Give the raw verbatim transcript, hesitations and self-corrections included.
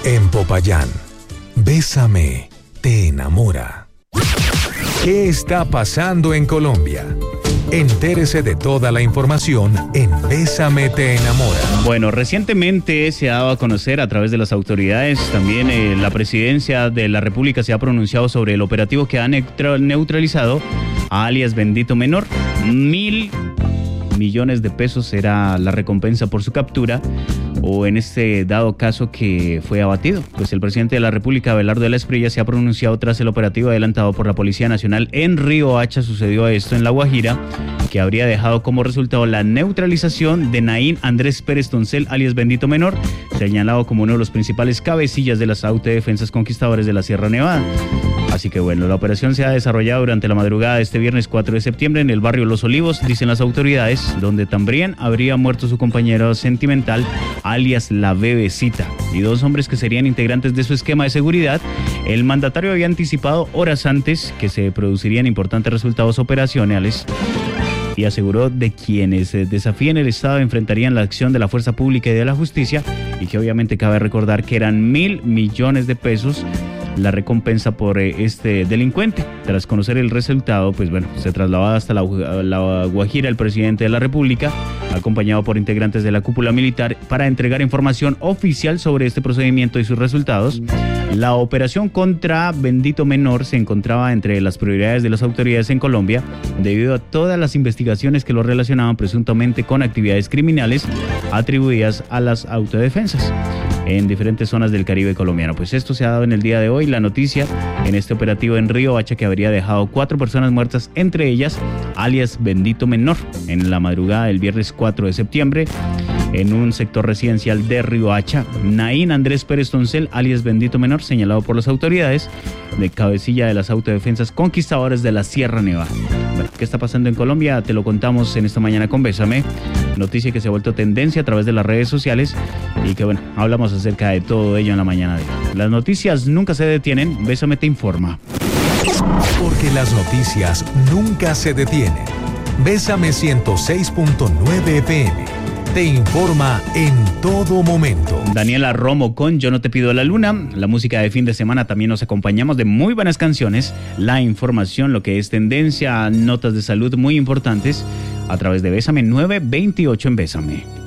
En Popayán, Bésame te enamora. ¿Qué está pasando en Colombia? Entérese de toda la información en Bésame te enamora. Bueno, recientemente se ha dado a conocer a través de las autoridades, también eh, la presidencia de la República se ha pronunciado sobre el operativo que ha neutra- neutralizado a alias Bendito Menor. Mil millones de pesos será la recompensa por su captura, o en este dado caso que fue abatido. Pues el presidente de la República, Abelardo de la Espriella, se ha pronunciado tras el operativo adelantado por la Policía Nacional en Riohacha. Sucedió esto en La Guajira, que habría dejado como resultado la neutralización de Naín Andrés Pérez Toncel, alias Bendito Menor, señalado como uno de los principales cabecillas de las autodefensas conquistadores de la Sierra Nevada. Así que bueno, la operación se ha desarrollado durante la madrugada de este viernes cuatro de septiembre en el barrio Los Olivos, dicen las autoridades, donde también habría muerto su compañero sentimental, alias La Bebecita, y dos hombres que serían integrantes de su esquema de seguridad. El mandatario había anticipado horas antes que se producirían importantes resultados operacionales y aseguró de quienes desafíen el Estado enfrentarían la acción de la fuerza pública y de la justicia, y que obviamente cabe recordar que eran mil millones de pesos la recompensa por eh, este delincuente. Tras conocer el resultado, pues bueno, se trasladó hasta la, la Guajira el presidente de la República, acompañado por integrantes de la cúpula militar, para entregar información oficial sobre este procedimiento y sus resultados. La operación contra Bendito Menor se encontraba entre las prioridades de las autoridades en Colombia, debido a todas las investigaciones que lo relacionaban presuntamente con actividades criminales atribuidas a las autodefensas en diferentes zonas del Caribe colombiano. Pues esto se ha dado en el día de hoy, la noticia en este operativo en Riohacha, que habría dejado cuatro personas muertas, entre ellas alias Bendito Menor, en la madrugada del viernes cuatro de septiembre, en un sector residencial de Riohacha. Naín Andrés Pérez Toncel, alias Bendito Menor, señalado por las autoridades de cabecilla de las autodefensas conquistadores de la Sierra Nevada. Bueno, ¿qué está pasando en Colombia? Te lo contamos en esta mañana con Bésame, noticia que se ha vuelto tendencia a través de las redes sociales y que bueno, hablamos acerca de todo ello en la mañana de hoy. Las noticias nunca se detienen, Bésame te informa. Porque las noticias nunca se detienen. Bésame ciento seis punto nueve F M te informa en todo momento. Daniela Romo con Yo no te pido la luna. La música de fin de semana también nos acompañamos de muy buenas canciones. La información, lo que es tendencia, notas de salud muy importantes a través de Bésame nueve veintiocho en Bésame.